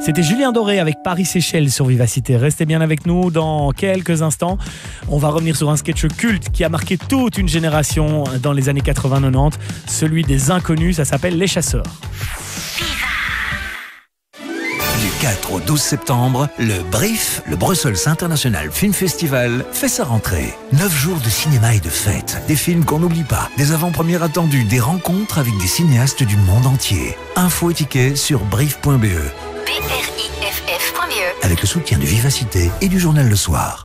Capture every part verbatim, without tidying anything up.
C'était Julien Doré avec Paris-Séchelles sur Vivacité. Restez bien avec nous dans quelques instants. On va revenir sur un sketch culte qui a marqué toute une génération dans les années quatre-vingts quatre-vingt-dix, celui des Inconnus, ça s'appelle Les Chasseurs. Du quatre au douze septembre, le Brief, le Brussels International Film Festival, fait sa rentrée. Neuf jours de cinéma et de fêtes, des films qu'on n'oublie pas, des avant-premières attendues, des rencontres avec des cinéastes du monde entier. Infos et tickets sur brief point b e. B R I F F point B E. Avec le soutien de Vivacité et du journal Le Soir.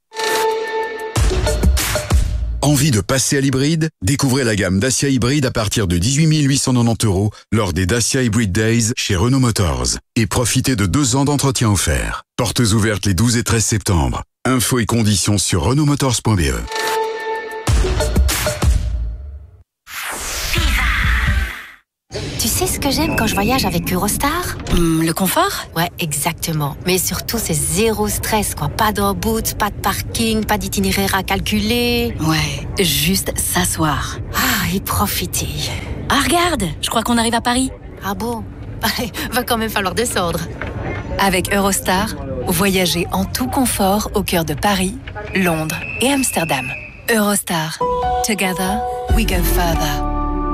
Envie de passer à l'hybride? Découvrez la gamme Dacia Hybride à partir de dix-huit mille huit cent quatre-vingt-dix euros lors des Dacia Hybrid Days chez Renault Motors. Et profitez de deux ans d'entretien offert. Portes ouvertes les douze et treize septembre. Infos et conditions sur renault motors point b e. Tu sais ce que j'aime quand je voyage avec Eurostar? Hum, le confort? Ouais, exactement. Mais surtout, c'est zéro stress, quoi. Pas d'embout, pas de parking, pas d'itinéraire à calculer. Ouais, juste s'asseoir. Ah, et profiter. Ah, regarde, je crois qu'on arrive à Paris. Ah bon? Allez, va quand même falloir descendre. Avec Eurostar, voyagez en tout confort au cœur de Paris, Londres et Amsterdam. Eurostar. Together, we go further.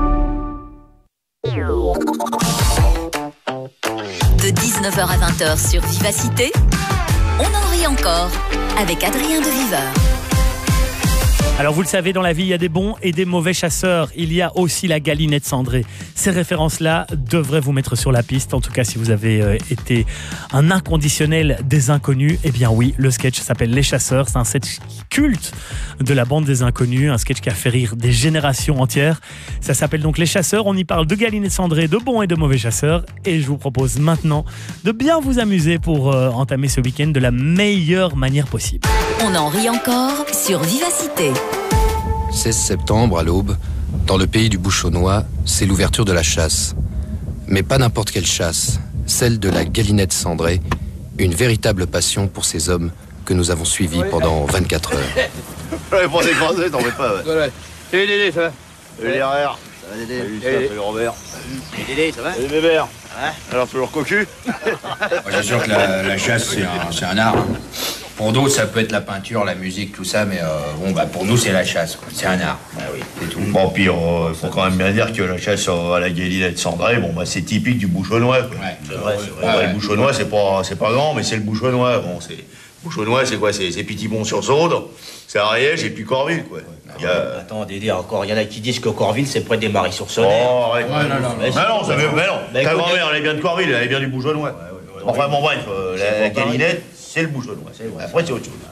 De dix-neuf heures à vingt heures sur Vivacité, on en rit encore avec Adrien de Viveur. Alors vous le savez, dans la vie, il y a des bons et des mauvais chasseurs. Il y a aussi la galinette cendrée. Ces références-là devraient vous mettre sur la piste. En tout cas, si vous avez euh, été un inconditionnel des Inconnus, eh bien oui, le sketch s'appelle Les Chasseurs. C'est un sketch culte de la bande des Inconnus, un sketch qui a fait rire des générations entières. Ça s'appelle donc Les Chasseurs. On y parle de galinette cendrée, de bons et de mauvais chasseurs. Et je vous propose maintenant de bien vous amuser pour euh, entamer ce week-end de la meilleure manière possible. On en rit encore sur Vivacité. seize septembre, à l'aube, dans le pays du Bouchonnois, c'est l'ouverture de la chasse. Mais pas n'importe quelle chasse, celle de la galinette cendrée, une véritable passion pour ces hommes que nous avons suivis pendant vingt-quatre heures. Ouais, pour décroiser, t'en fais pas, ouais. Ouais. Salut Dédé, ça va? Salut les R R. Ça va Dédé? Salut Lucien, salut Robert. Salut Dédé, ça va? Salut Bébert. Ouais. Alors, toujours cocu? Moi, j'assure que la, la chasse, c'est un, c'est un art. Hein. Pour d'autres, ça peut être la peinture, la musique, tout ça, mais euh, bon, bah, pour nous, c'est la chasse, quoi. C'est un art. Bah oui, c'est tout. Bon, puis, il euh, faut quand même bien dire que la chasse à la galinette cendrée, bon, bah, c'est typique du Bouchonnois, quoi. Ouais, c'est vrai, c'est vrai. Ah, Bon, bah, ouais. le Bouchonnois, c'est pas, c'est pas grand, mais c'est le Bouchonnois. Bon, c'est... Bouchonnois, c'est quoi? C'est, c'est Pitibon-sur-Saude, c'est Ariège et puis Corville, quoi. Il y a... Attends, Dédé, encore, il y en a qui disent que Corville, c'est près des Maris-sur-Saône. Oh, arrête. Ouais, non, non, Mais non, ça veut... Mais non, Bah, ta écoute, grand-mère, elle est bien de Corville, elle est bien du Bouchonnois. Ouais, ouais, ouais, enfin, bon, bref, euh, la, la galinette, c'est le Bouchonnois. C'est vrai. Après, c'est autre chose.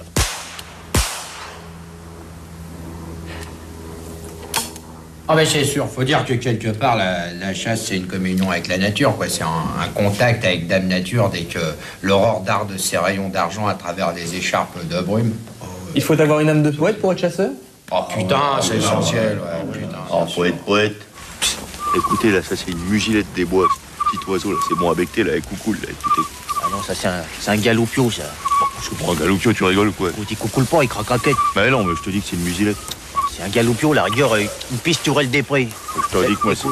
Ah ben c'est sûr, faut dire que quelque part, la, la chasse, c'est une communion avec la nature, quoi. C'est un, un contact avec Dame Nature dès que l'aurore darde ses rayons d'argent à travers les écharpes de brume. Il faut avoir une âme de poète pour être chasseur? Oh putain, c'est essentiel, ouais, putain. Oh, poète, poète. Écoutez, là, ça, c'est une mugilette des bois. Ce petit oiseau, là, c'est bon à becter, là, avec coucoule, là, écoutez. Ah non, ça, c'est un, c'est un galoupio, ça. Je prends un galoupio, tu rigoles ou quoi? Écoute, il coucoule pas, il craque la tête. Bah non, mais je te dis que c'est une musilette. C'est un galoupio, la rigueur, euh, une pisturelle des prés. Je te dis que moi, c'est...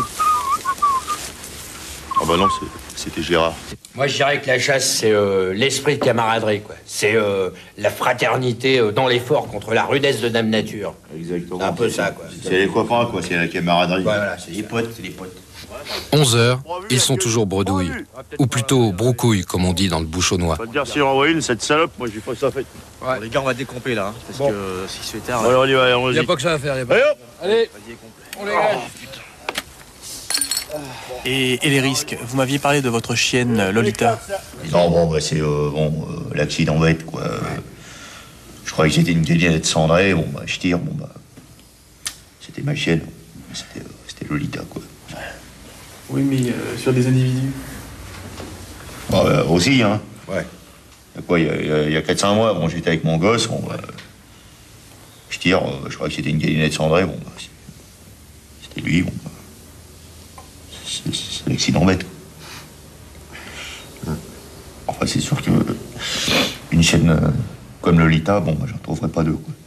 Ah bah non, c'est... c'était Gérard. Moi, je dirais que la chasse, c'est euh, l'esprit de camaraderie, quoi. C'est euh, la fraternité euh, dans l'effort contre la rudesse de Dame Nature. Exactement. C'est un peu ça, quoi. C'est les copains, quoi, c'est la camaraderie. Ouais, voilà, c'est les potes, c'est les potes. onze heures, ils sont toujours bredouilles. Ou plutôt broucouilles, comme on dit dans le Bouchonnois. Pas te dire si on envoie une, cette salope, moi j'ai pas ça fait. Ouais. Bon, les gars, on va décomper là, hein, parce Bon. que euh, si se fait tard. Bon, alors on y va, allons-y. Il a pas que ça à faire, y a pas. Allez hop. Allez, on les gage. Et, et les risques? Vous m'aviez parlé de votre chienne Lolita. Non, bon, bah c'est euh, bon, euh, l'accident bête, quoi. Euh, je croyais que c'était une galinette cendrée, bon, bah je tire, bon, bah. C'était ma chienne, c'était, euh, c'était Lolita, quoi. Oui, mais euh, sur des individus. Bah, euh, aussi, hein. Ouais. Il y a quoi, il y a, il y a, il y a quatre cinq mois, bon, j'étais avec mon gosse, bon, bah, je tire, euh, je croyais que c'était une galinette cendrée, bon, bah, c'était lui, bon, bah, c'est, c'est l'accident bête. Enfin, c'est sûr que une chaîne euh, comme Lolita, bon, bah, j'en trouverai pas deux, quoi.